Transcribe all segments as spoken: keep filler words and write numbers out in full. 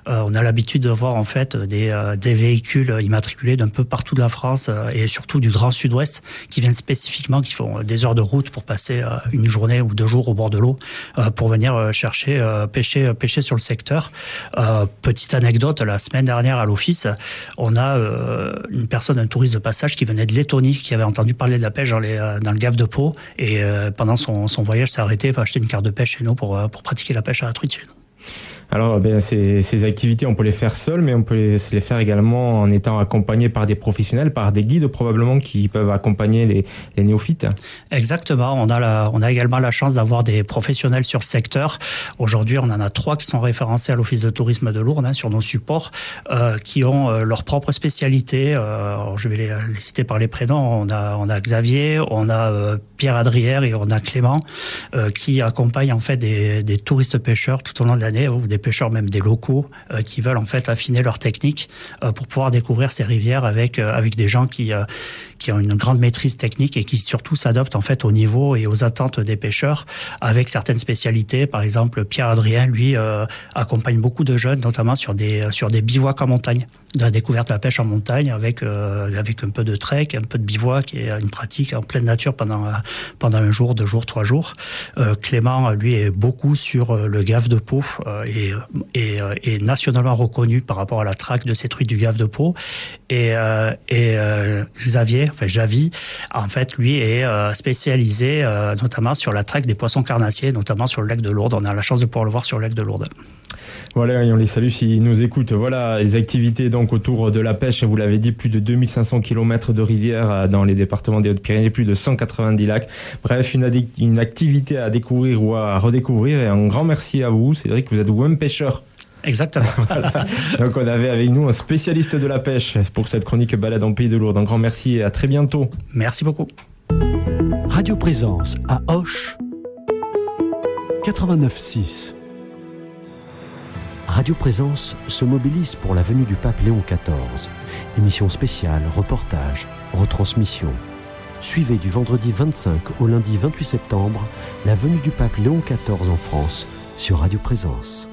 Euh, on a l'habitude de voir en fait des, euh, des véhicules immatriculés d'un peu partout de la France euh, et surtout du Grand Sud-Ouest qui viennent spécifiquement, qui font des heures de route pour passer euh, une journée ou deux jours au bord de l'eau euh, pour venir euh, chercher, euh, pêcher, pêcher sur le secteur. Euh, petite anecdote, la semaine dernière à l'office, on a euh, une personne, un touriste de passage qui venait de Lettonie, qui avait entendu parler de la pêche dans, les, dans le Gave de Pau et euh, pendant son, son voyage s'est arrêté pour acheter une carte de pêche chez nous pour, pour pratiquer la pêche à la truite chez nous. Alors, ben, ces, ces activités, on peut les faire seuls, mais on peut les, les faire également en étant accompagné par des professionnels, par des guides probablement qui peuvent accompagner les, les néophytes. Exactement. On a, la, on a également la chance d'avoir des professionnels sur le secteur. Aujourd'hui, on en a trois qui sont référencés à l'Office de tourisme de Lourdes hein, sur nos supports, euh, qui ont euh, leur propre spécialité. Euh, alors je vais les, les citer par les prénoms. On a, on a Xavier, on a euh, Pierre Adrière et on a Clément, euh, qui accompagnent en fait des, des touristes pêcheurs tout au long de l'année, ou des pêcheurs même des locaux euh, qui veulent en fait affiner leur technique euh, pour pouvoir découvrir ces rivières avec euh, avec des gens qui euh, qui ont une grande maîtrise technique et qui surtout s'adaptent en fait au niveau et aux attentes des pêcheurs avec certaines spécialités. Par exemple, Pierre Adrien, lui, euh, accompagne beaucoup de jeunes, notamment sur des sur des bivouacs en montagne, de la découverte de la pêche en montagne avec euh, avec un peu de trek, un peu de bivouac et une pratique en pleine nature pendant pendant un jour, deux jours, trois jours. Euh, Clément, lui, est beaucoup sur le Gave de Pau euh, et et est nationalement reconnu par rapport à la traque de ces truites du Gave de Pau. Et euh, et euh, Xavier, enfin Javi, en fait, lui est euh, spécialisé euh, notamment sur la traque des poissons carnassiers, notamment sur le lac de Lourdes. On a la chance de pouvoir le voir sur le lac de Lourdes. Voilà, et on les salue s'ils nous écoutent. Voilà, les activités donc autour de la pêche, vous l'avez dit, plus de deux mille cinq cents kilomètres de rivières dans les départements des Hautes-Pyrénées, plus de cent quatre-vingt-dix lacs. Bref, une, addic- une activité à découvrir ou à redécouvrir. Et un grand merci à vous, Cédric, vous êtes vous-même pêcheur. Exactement. Voilà. Donc on avait avec nous un spécialiste de la pêche pour cette chronique balade en Pays de Lourdes. Un grand merci et à très bientôt. Merci beaucoup. Radio Présence à Auch quatre-vingt-neuf six. Radio Présence se mobilise pour la venue du pape Léon quatorze. Émission spéciale, reportage, retransmission. Suivez du vendredi vingt-cinq au lundi vingt-huit septembre la venue du pape Léon quatorze en France sur Radio Présence.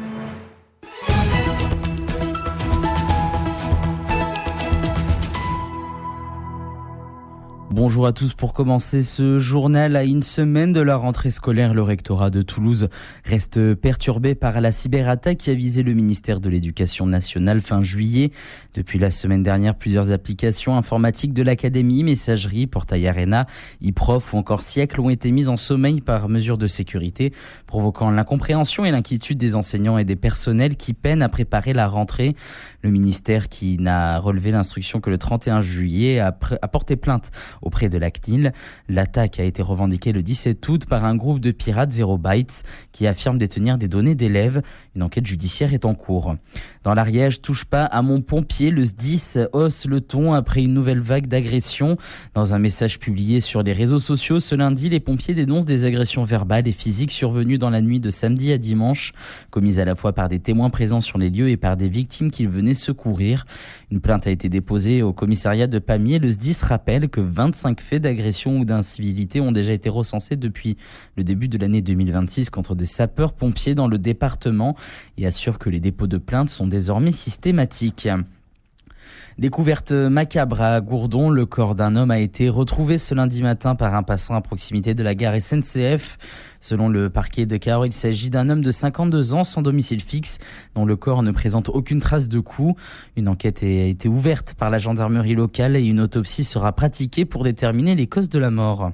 Bonjour à tous. Pour commencer ce journal, à une semaine de la rentrée scolaire, le rectorat de Toulouse reste perturbé par la cyberattaque qui a visé le ministère de l'Éducation nationale fin juillet. Depuis la semaine dernière, plusieurs applications informatiques de l'académie, messagerie, portail Arena, e-prof ou encore Siècle ont été mises en sommeil par mesure de sécurité, provoquant l'incompréhension et l'inquiétude des enseignants et des personnels qui peinent à préparer la rentrée. Le ministère, qui n'a relevé l'instruction que le trente et un juillet, a, pr- a porté plainte auprès de la C N I L. L'attaque a été revendiquée le dix-sept août par un groupe de pirates Zero Bytes qui affirme détenir des données d'élèves. Une enquête judiciaire est en cours. Dans l'Ariège, touche pas à mon pompier, le S D I S hausse le ton après une nouvelle vague d'agressions. Dans un message publié sur les réseaux sociaux ce lundi, les pompiers dénoncent des agressions verbales et physiques survenues dans la nuit de samedi à dimanche, commises à la fois par des témoins présents sur les lieux et par des victimes qu'ils venaient secourir. Une plainte a été déposée au commissariat de Pamiers. Le S D I S rappelle que vingt-cinq faits d'agression ou d'incivilité ont déjà été recensés depuis le début de l'année deux mille vingt-six contre des sapeurs-pompiers dans le département et assure que les dépôts de plaintes sont désormais systématiques. Découverte macabre à Gourdon, le corps d'un homme a été retrouvé ce lundi matin par un passant à proximité de la gare S N C F. Selon le parquet de Cahors, il s'agit d'un homme de cinquante-deux ans sans domicile fixe, dont le corps ne présente aucune trace de coup. Une enquête a été ouverte par la gendarmerie locale et une autopsie sera pratiquée pour déterminer les causes de la mort.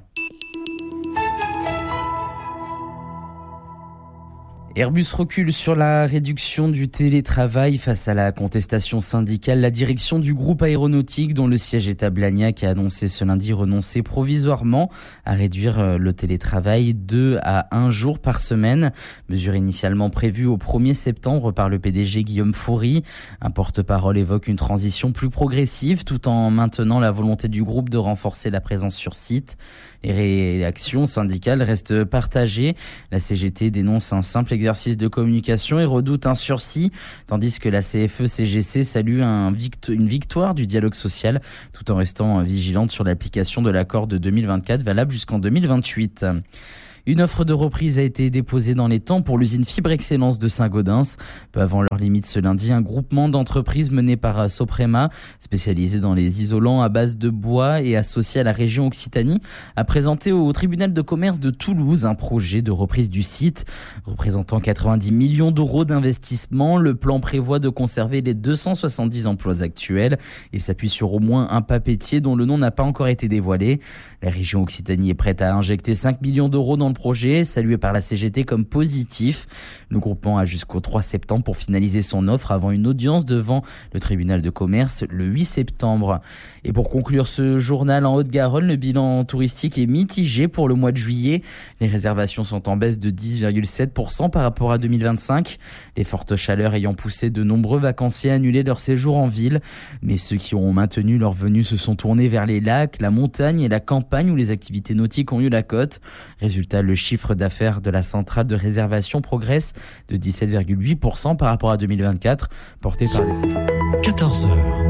Airbus recule sur la réduction du télétravail face à la contestation syndicale. La direction du groupe aéronautique, dont le siège est à Blagnac, a annoncé ce lundi renoncer provisoirement à réduire le télétravail deux à un jour par semaine. Mesure initialement prévue au premier septembre par le P D G Guillaume Faury. Un porte-parole évoque une transition plus progressive tout en maintenant la volonté du groupe de renforcer la présence sur site. Les réactions syndicales restent partagées. La C G T dénonce un simple exercice de communication et redoute un sursis, tandis que la C F E C G C salue un vict- une victoire du dialogue social, tout en restant vigilante sur l'application de l'accord de deux mille vingt-quatre valable jusqu'en deux mille vingt-huit. Une offre de reprise a été déposée dans les temps pour l'usine Fibre Excellence de Saint-Gaudens. Peu avant leur limite ce lundi, un groupement d'entreprises mené par Soprema, spécialisé dans les isolants à base de bois et associé à la région Occitanie, a présenté au tribunal de commerce de Toulouse un projet de reprise du site. Représentant quatre-vingt-dix millions d'euros d'investissement, le plan prévoit de conserver les deux cent soixante-dix emplois actuels et s'appuie sur au moins un papetier dont le nom n'a pas encore été dévoilé. La région Occitanie est prête à injecter cinq millions d'euros dans le projet, salué par la C G T comme positif. Le groupement a jusqu'au trois septembre pour finaliser son offre avant une audience devant le tribunal de commerce le huit septembre. Et pour conclure ce journal en Haute-Garonne, le bilan touristique est mitigé pour le mois de juillet. Les réservations sont en baisse de dix virgule sept pour cent par rapport à deux mille vingt-cinq. Les fortes chaleurs ayant poussé de nombreux vacanciers à annuler leur séjour en ville. Mais ceux qui ont maintenu leur venue se sont tournés vers les lacs, la montagne et la campagne où les activités nautiques ont eu la cote. Résultat, le chiffre d'affaires de la centrale de réservation progresse de dix-sept virgule huit pour cent par rapport à deux mille vingt-quatre, porté par les séjours. quatorze heures.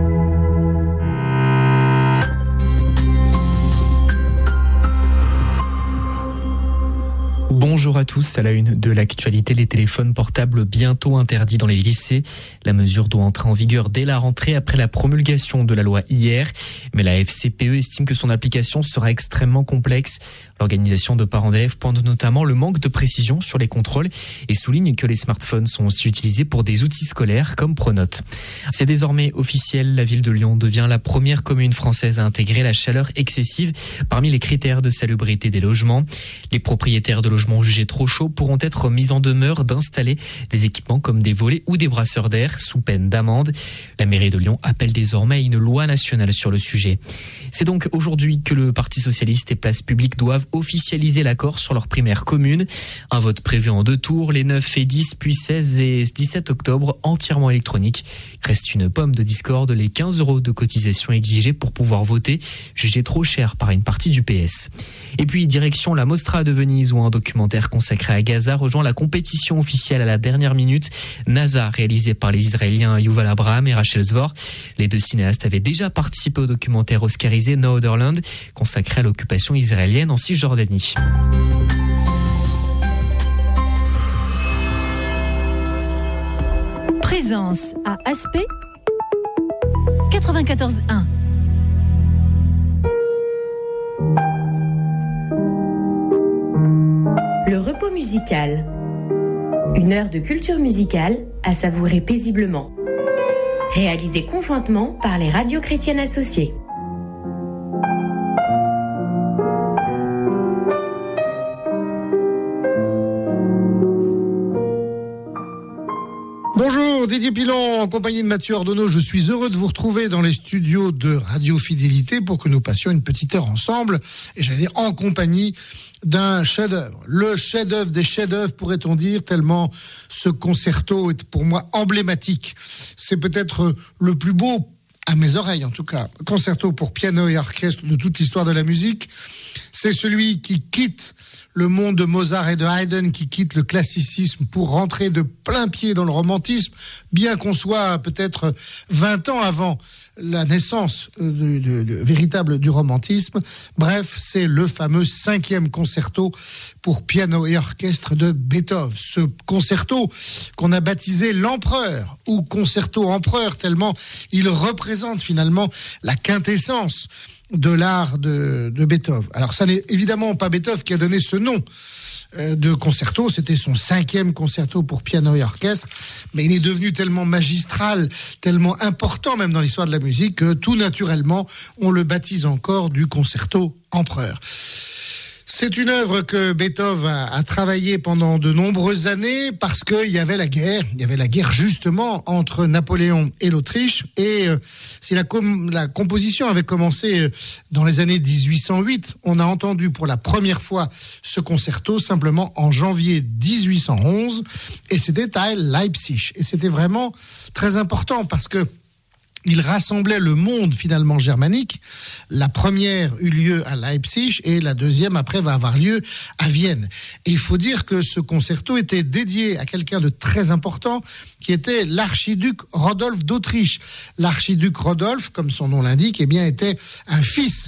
Bonjour à tous, à la une de l'actualité, les téléphones portables bientôt interdits dans les lycées. La mesure doit entrer en vigueur dès la rentrée après la promulgation de la loi hier. Mais la F C P E estime que son application sera extrêmement complexe. L'organisation de parents d'élèves pointe notamment le manque de précision sur les contrôles et souligne que les smartphones sont aussi utilisés pour des outils scolaires comme Pronote. C'est désormais officiel, la ville de Lyon devient la première commune française à intégrer la chaleur excessive parmi les critères de salubrité des logements. Les propriétaires de logements jugés trop chauds pourront être mis en demeure d'installer des équipements comme des volets ou des brasseurs d'air sous peine d'amende. La mairie de Lyon appelle désormais à une loi nationale sur le sujet. C'est donc aujourd'hui que le Parti socialiste et Place Publique doivent officialiser l'accord sur leur primaire commune. Un vote prévu en deux tours, les neuf et dix, puis seize et dix-sept octobre, entièrement électronique. Reste une pomme de discorde, les quinze euros de cotisation exigés pour pouvoir voter, jugés trop cher par une partie du P S. Et puis direction la Mostra de Venise où un documentaire consacré à Gaza rejoint la compétition officielle à la dernière minute. NASA, réalisé par les Israéliens Yuval Abraham et Rachel Zvor. Les deux cinéastes avaient déjà participé au documentaire oscarisé No Other Land, consacré à l'occupation israélienne en Cisjordanie. Présence à Aspect quatre-vingt-quatorze un. Le repos musical. Une heure de culture musicale à savourer paisiblement. Réalisée conjointement par les radios chrétiennes associées. Bonjour, Didier Pilon, en compagnie de Mathieu Ordonneau. Je suis heureux de vous retrouver dans les studios de Radio Fidélité pour que nous passions une petite heure ensemble, et j'allais dire en compagnie d'un chef-d'œuvre. Le chef-d'œuvre des chefs-d'œuvre, pourrait-on dire, tellement ce concerto est pour moi emblématique. C'est peut-être le plus beau, à mes oreilles en tout cas, concerto pour piano et orchestre de toute l'histoire de la musique. C'est celui qui quitte le monde de Mozart et de Haydn, qui quitte le classicisme pour rentrer de plein pied dans le romantisme, bien qu'on soit peut-être vingt ans avant la naissance de, de, de, véritable du romantisme. Bref, c'est le fameux cinquième concerto pour piano et orchestre de Beethoven. Ce concerto qu'on a baptisé l'Empereur, ou concerto empereur, tellement il représente finalement la quintessence de l'art de, de Beethoven. Alors ça n'est évidemment pas Beethoven qui a donné ce nom euh, de concerto, c'était son cinquième concerto pour piano et orchestre, mais il est devenu tellement magistral, tellement important même dans l'histoire de la musique, que tout naturellement on le baptise encore du concerto empereur. C'est une œuvre que Beethoven a, a travaillé pendant de nombreuses années parce qu'il y avait la guerre, il y avait la guerre justement entre Napoléon et l'Autriche, et euh, si la, com- la composition avait commencé euh, dans les années dix-huit cent huit, on a entendu pour la première fois ce concerto simplement en janvier dix-huit cent onze, et c'était à Leipzig, et c'était vraiment très important parce que il rassemblait le monde finalement germanique. La première eut lieu à Leipzig et la deuxième après va avoir lieu à Vienne. Et il faut dire que ce concerto était dédié à quelqu'un de très important qui était l'archiduc Rodolphe d'Autriche. L'archiduc Rodolphe, comme son nom l'indique, eh bien était un fils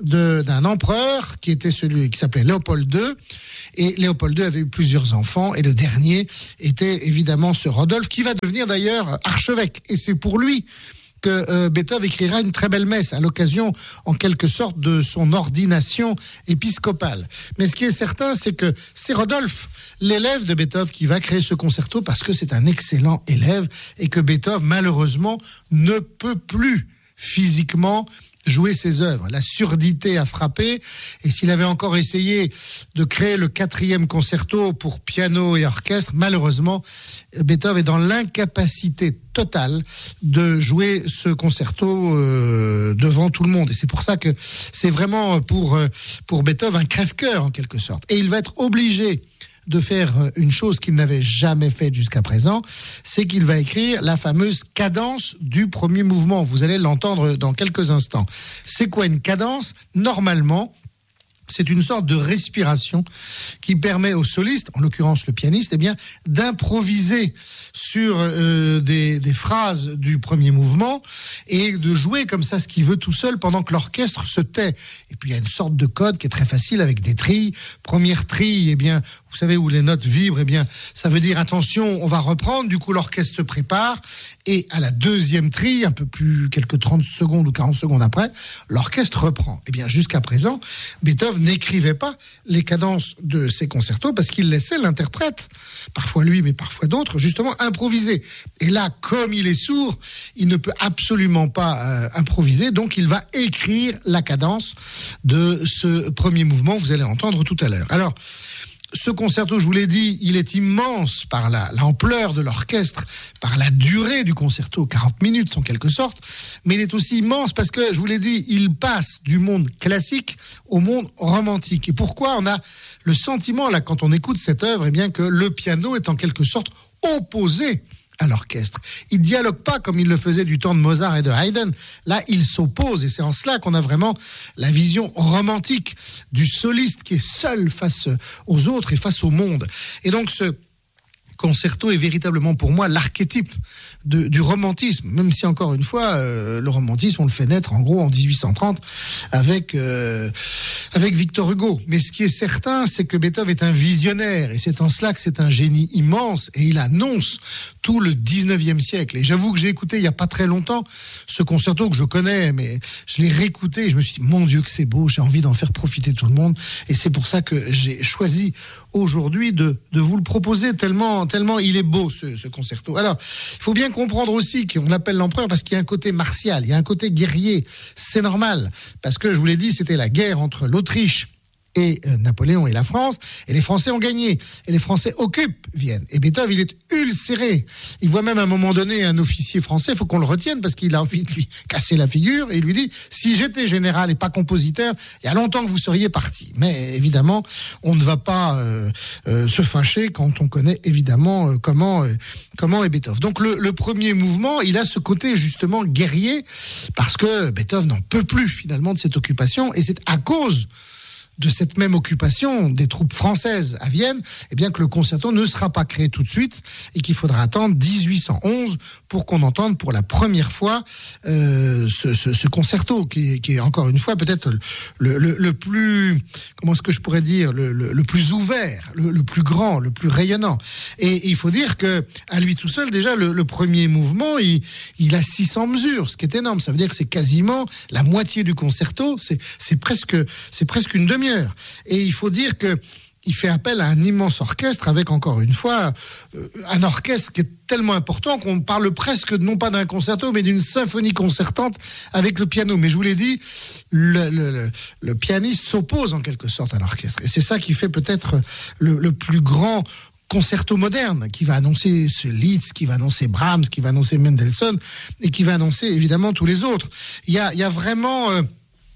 de, d'un empereur qui était celui qui s'appelait Léopold deux. Et Léopold deux avait eu plusieurs enfants. Et le dernier était évidemment ce Rodolphe, qui va devenir d'ailleurs archevêque. Et c'est pour lui que euh, Beethoven écrira une très belle messe à l'occasion, en quelque sorte, de son ordination épiscopale. Mais ce qui est certain, c'est que c'est Rodolphe, l'élève de Beethoven, qui va créer ce concerto parce que c'est un excellent élève et que Beethoven, malheureusement, ne peut plus physiquement jouer ses œuvres. La surdité a frappé, et s'il avait encore essayé de créer le quatrième concerto pour piano et orchestre, malheureusement, Beethoven est dans l'incapacité totale de jouer ce concerto euh, devant tout le monde. Et c'est pour ça que c'est vraiment pour, pour Beethoven un crève-cœur, en quelque sorte. Et il va être obligé de faire une chose qu'il n'avait jamais faite jusqu'à présent, c'est qu'il va écrire la fameuse cadence du premier mouvement. Vous allez l'entendre dans quelques instants. C'est quoi une cadence ? Normalement, c'est une sorte de respiration qui permet au soliste, en l'occurrence le pianiste, eh bien, d'improviser sur euh, des, des phrases du premier mouvement et de jouer comme ça ce qu'il veut tout seul pendant que l'orchestre se tait. Et puis il y a une sorte de code qui est très facile avec des trilles. Première trille, eh bien, vous savez où les notes vibrent, eh bien, ça veut dire attention, on va reprendre. Du coup, l'orchestre se prépare. Et à la deuxième trille, un peu plus, quelques trente secondes ou quarante secondes après, l'orchestre reprend. Eh bien, jusqu'à présent, Beethoven n'écrivait pas les cadences de ses concertos parce qu'il laissait l'interprète, parfois lui, mais parfois d'autres, justement improviser. Et là, comme il est sourd, il ne peut absolument pas euh, improviser, donc il va écrire la cadence de ce premier mouvement, vous allez entendre tout à l'heure. Alors, ce concerto, je vous l'ai dit, il est immense par la, l'ampleur de l'orchestre, par la durée du concerto, quarante minutes en quelque sorte, mais il est aussi immense parce que, je vous l'ai dit, il passe du monde classique au monde romantique. Et pourquoi on a le sentiment, là, quand on écoute cette œuvre, eh bien, que le piano est en quelque sorte opposé à l'orchestre. Il ne dialogue pas comme il le faisait du temps de Mozart et de Haydn. Là, il s'oppose, et c'est en cela qu'on a vraiment la vision romantique du soliste qui est seul face aux autres et face au monde. Et donc, ce concerto est véritablement pour moi l'archétype de, du romantisme, même si encore une fois euh, le romantisme on le fait naître en gros en dix-huit cent trente avec euh, avec Victor Hugo. Mais ce qui est certain, c'est que Beethoven est un visionnaire et c'est en cela que c'est un génie immense et il annonce tout le dix-neuvième siècle. Et j'avoue que j'ai écouté il y a pas très longtemps ce concerto que je connais, mais je l'ai réécouté et je me suis dit mon Dieu que c'est beau, j'ai envie d'en faire profiter tout le monde et c'est pour ça que j'ai choisi aujourd'hui de de vous le proposer tellement tellement il est beau ce, ce concerto. Alors, il faut bien comprendre aussi qu'on l'appelle l'empereur parce qu'il y a un côté martial, il y a un côté guerrier. C'est normal, parce que je vous l'ai dit, c'était la guerre entre l'Autriche et euh, Napoléon et la France, et les Français ont gagné, et les Français occupent Vienne. Et Beethoven, il est ulcéré. Il voit même à un moment donné un officier français, il faut qu'on le retienne, parce qu'il a envie de lui casser la figure, et il lui dit, si j'étais général et pas compositeur, il y a longtemps que vous seriez parti. Mais évidemment, on ne va pas euh, euh, se fâcher quand on connaît évidemment euh, comment, euh, comment est Beethoven. Donc le, le premier mouvement, il a ce côté justement guerrier, parce que Beethoven n'en peut plus finalement de cette occupation, et c'est à cause de cette même occupation des troupes françaises à Vienne, eh bien que le concerto ne sera pas créé tout de suite et qu'il faudra attendre dix-huit cent onze pour qu'on entende pour la première fois euh, ce, ce, ce concerto qui, qui est encore une fois peut-être le, le, le plus, comment est-ce que je pourrais dire, le, le, le plus ouvert, le, le plus grand, le plus rayonnant. Et, et il faut dire que à lui tout seul déjà le, le premier mouvement, il, il a six cents mesures, ce qui est énorme. Ça veut dire que c'est quasiment la moitié du concerto. C'est, c'est presque, c'est presque une demi-heure. Et il faut dire que il fait appel à un immense orchestre avec, encore une fois, euh, un orchestre qui est tellement important qu'on parle presque non pas d'un concerto, mais d'une symphonie concertante avec le piano. Mais je vous l'ai dit, le, le, le, le pianiste s'oppose en quelque sorte à l'orchestre. Et c'est ça qui fait peut-être le, le plus grand concerto moderne, qui va annoncer ce Liszt, qui va annoncer Brahms, qui va annoncer Mendelssohn, et qui va annoncer évidemment tous les autres. Il y a, il y a vraiment... Euh,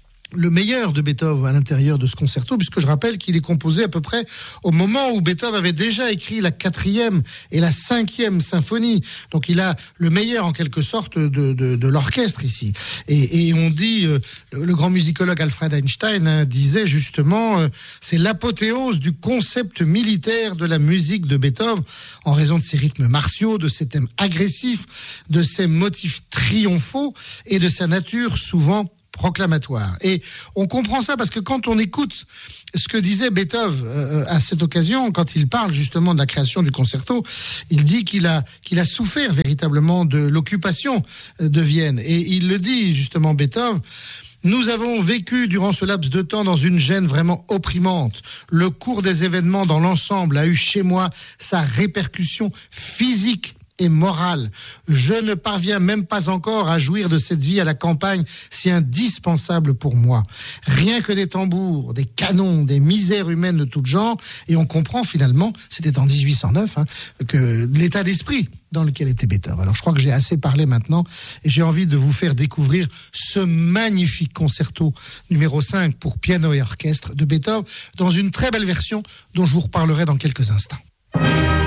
le meilleur de Beethoven à l'intérieur de ce concerto, puisque je rappelle qu'il est composé à peu près au moment où Beethoven avait déjà écrit la quatrième et la cinquième symphonie. Donc il a le meilleur en quelque sorte de, de, de l'orchestre ici. Et, et on dit, euh, le, le grand musicologue Alfred Einstein hein, disait justement, euh, c'est l'apothéose du concept militaire de la musique de Beethoven, en raison de ses rythmes martiaux, de ses thèmes agressifs, de ses motifs triomphaux et de sa nature souvent proclamatoire. Et on comprend ça parce que quand on écoute ce que disait Beethoven euh, à cette occasion, quand il parle justement de la création du concerto, il dit qu'il a, qu'il a souffert véritablement de l'occupation de Vienne. Et il le dit justement, Beethoven: nous avons vécu durant ce laps de temps dans une gêne vraiment opprimante. Le cours des événements dans l'ensemble a eu chez moi sa répercussion physique et morale. Je ne parviens même pas encore à jouir de cette vie à la campagne si indispensable pour moi. Rien que des tambours, des canons, des misères humaines de tout genre. Et on comprend finalement, c'était en dix-huit cent neuf, hein, que l'état d'esprit dans lequel était Beethoven. Alors je crois que j'ai assez parlé maintenant et j'ai envie de vous faire découvrir ce magnifique concerto numéro cinq pour piano et orchestre de Beethoven dans une très belle version dont je vous reparlerai dans quelques instants.